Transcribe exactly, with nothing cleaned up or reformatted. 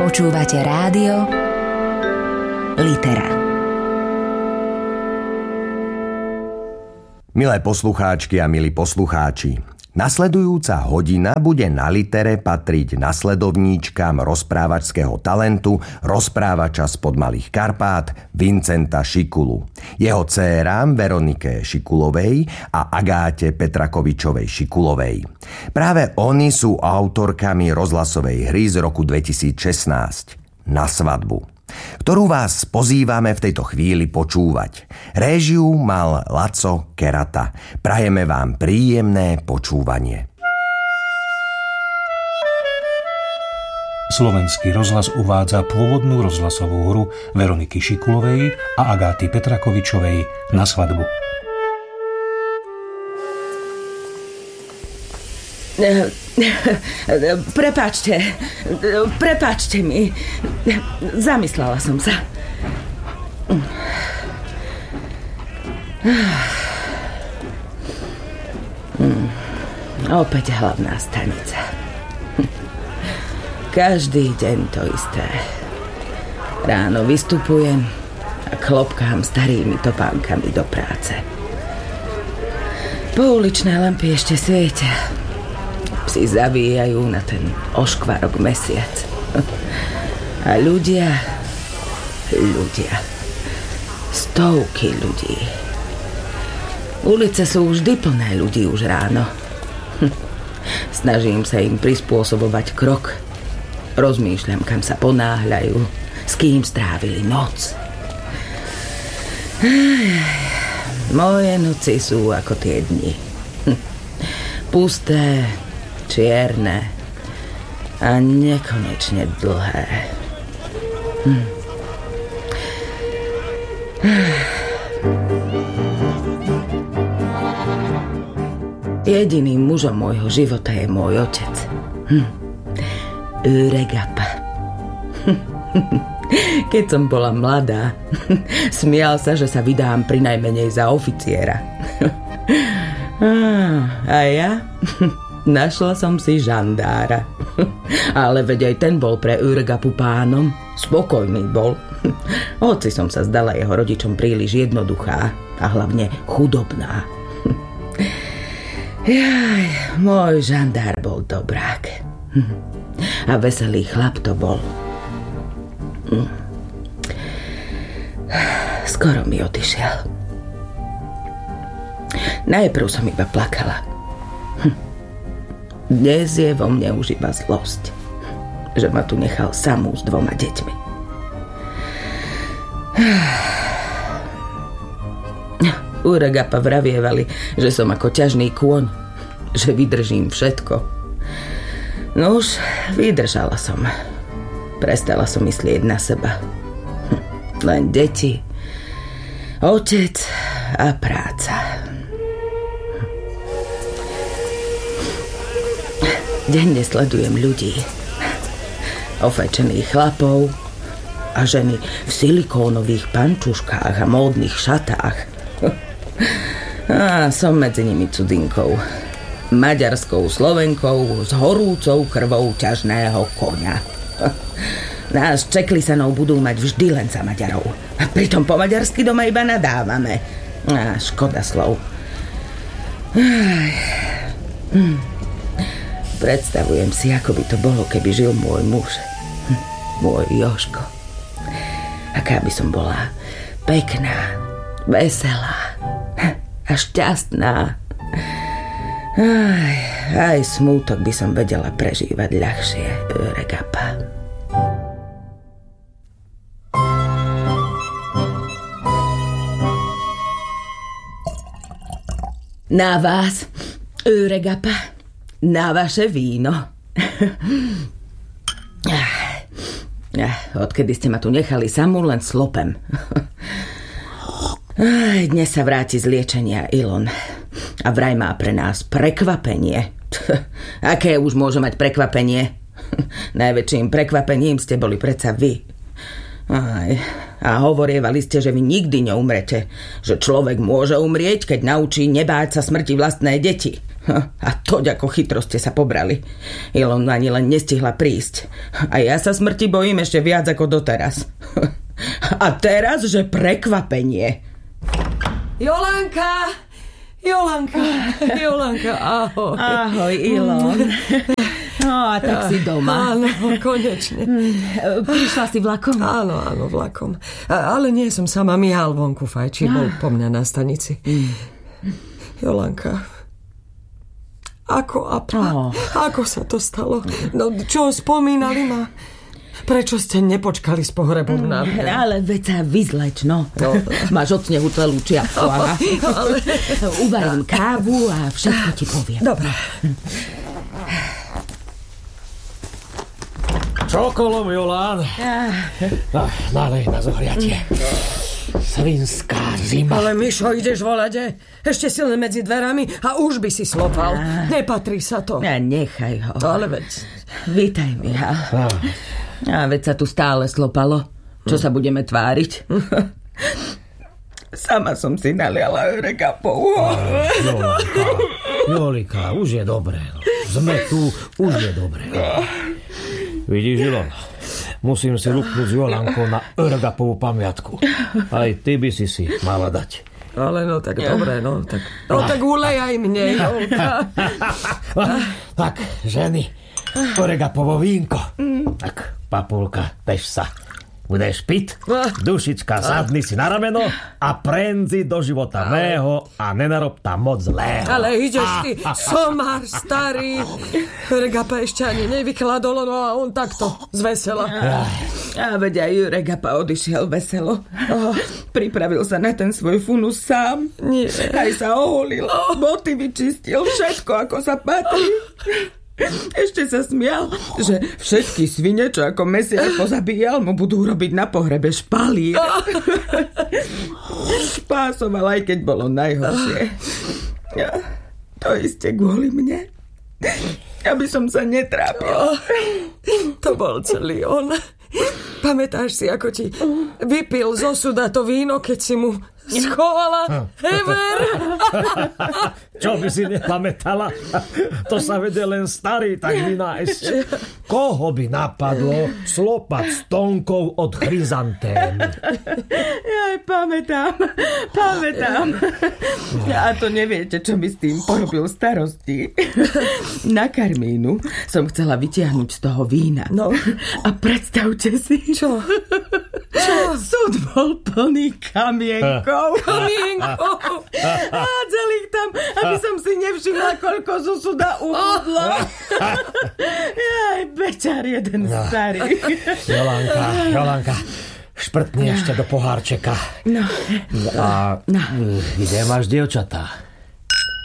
Počúvate rádio Litera. Milé poslucháčky a milí poslucháči, nasledujúca hodina bude na Litere patriť nasledovníčkam rozprávačského talentu rozprávača spod Malých Karpát Vincenta Šikulu, jeho dcérám Veronike Šikulovej a Agáte Petrakovičovej Šikulovej. Práve oni sú autorkami rozhlasovej hry z roku dvetisícšestnásť Na svadbu, ktorú vás pozývame v tejto chvíli počúvať. Réžiu mal Laco Kerata. Prajeme vám príjemné počúvanie. Slovenský rozhlas uvádza pôvodnú rozhlasovú hru Veroniky Šikulovej a Agáty Petrakovičovej Na svadbu. Prepáčte, prepáčte mi. Zamyslela som sa. Opäť hlavná stanica. Každý deň to isté. Ráno vystupujem a klopkám starými topánkami do práce. Pouličné lampy ešte svietia. Psi zavíjajú na ten oškvarok mesiac. A ľudia, ľudia, stovky ľudí. Ulice sú vždy plné ľudí už ráno. Snažím sa im prispôsobovať krok. Rozmýšľam, kam sa ponáhľajú, s kým strávili noc. Moje noci sú ako tie dni. Pusté, čierne a nekonečne dlhé. Hm. Jediným mužom môjho života je môj otec. Hm. Öregapa. Keď som bola mladá, smial sa, že sa vydám prinajmenej za oficiera. A ja? Našla som si žandára. Ale veď aj ten bol pre Öregapu pánom. Spokojný bol. Hoci som sa zdala jeho rodičom príliš jednoduchá a hlavne chudobná. Jaj, môj žandár bol dobrák. A veselý chlap to bol. Skoro mi odišiel. Najprv som iba plakala. Dnes je vo mne už iba zlosť, že ma tu nechal samú s dvoma deťmi. Öregapa vravievali, že som ako ťažný kôň, že vydržím všetko. No už vydržala som. Prestala som myslieť na seba. Len deti, otec a práca. Denne sledujem ľudí. Ofečených chlapov a ženy v silikónových pančuškách a módnych šatách. A som medzi nimi cudzinkou. Maďarskou Slovenkou s horúcou krvou ťažného koňa. Nás Čeklisanov budú mať vždy len za Maďarov. A pritom po maďarsky doma iba nadávame. A škoda slov. Hm. Predstavujem si, ako by to bolo, keby žil môj muž. Hm. Môj Jožko. Aká by som bola pekná, veselá a šťastná. Aj, aj smútok by som vedela prežívať ľahšie, Öregapa. Na vás, Öregapa, na vaše víno. Odkedy ste ma tu nechali samú, len slopem. Dnes sa vráti z liečenia Ilon a vraj má pre nás prekvapenie. Aké už môže mať prekvapenie? Najväčším prekvapením ste boli predsa vy. Aj, a hovorievali ste, že vy nikdy neumrete, že človek môže umrieť, keď naučí nebáť sa smrti vlastné deti. A toť ako chytro ste sa pobrali. Ilona ani len nestihla prísť. A ja sa smrti bojím ešte viac ako doteraz. A teraz, že prekvapenie. Jolanka! Jolanka! Jolanka, ahoj. Ahoj, Ilon. No a tak si doma. Áno, konečne. Prišla si vlakom? Áno, áno, vlakom. Ale nie som sama, Mihal vonku fajčí, bol po mňa na stanici. Jolanka, ako a pra, oh. ako sa to stalo? No, čo spomínali ma? Prečo ste nepočkali s pohrebom na mňa? Ale veď sa vyzleč, no. no. Máš od snehu celú čiapku. Ale... Uvarím kávu a všetko ti poviem. Dobre. Čokolom, Jolán. No, nalej na zohriatie. Svinská zima. Ale Mišo, ideš volať? Ešte si len medzi dverami a už by si slopal. Ah. Nepatrí sa to. Ja, nechaj ho. Ale veď... Vítaj, Mihal. Ah. A veď sa tu stále slopalo. Čo hm. sa budeme tváriť? Sama som si naliala regapov. Ah, Jolanka, Jolika, už je dobré. Sme tu, už je dobré. Vidíš, Ilon, musím si rúknuť s Jolankou na Örgapovú pamiatku. Aj ty by si si mala dať. Ale no tak dobre, no tak, no, tak ulej aj mne, Jolka. Tak, ženy, Örgapovo vínko. Tak, papulka, bež sa. Budeš piť, dušička, sadni si na rameno a prenzi do života mého a nenarob tam moc zlého. Ale ideš ty, somár starý. Regapa ešte ani nevykladolo, no a on takto, zvesela. A veď aj Regapa odišiel veselo. Oh, pripravil sa na ten svoj funus sám. Nie. Aj sa oholil, boty vyčistil, všetko ako sa patrí. Ešte sa smial, že všetky svine, čo ako mesiac pozabíjal, mu budú robiť na pohrebe špalír. Špásoval, aj keď bolo najhoršie. To iste kvôli mne. Aby som sa netrápil. To bol celý on. Pamätáš si, ako ti vypil zo suda to víno, keď si mu schovala Hever? Čo by si nepamätala? To sa vedie len starý, tak vína ešte. Koho by napadlo slopať stonkou od chryzantém? Ja pamätám, pamätám. A to neviete, čo by s tým porobil starosti. Na Karmínu som chcela vytiahnuť z toho vína. No. A predstavte si. Čo? Čo? Súd bol plný kamienkov. Kamienkov? Hádzali ich tam, aby som si nevšimla, koľko zo súda ubudlo. Jaj, bečar jeden starý. Jolanka, Jolanka, šprtni ešte do pohárčeka. No. A no. Kde máš dievčatá?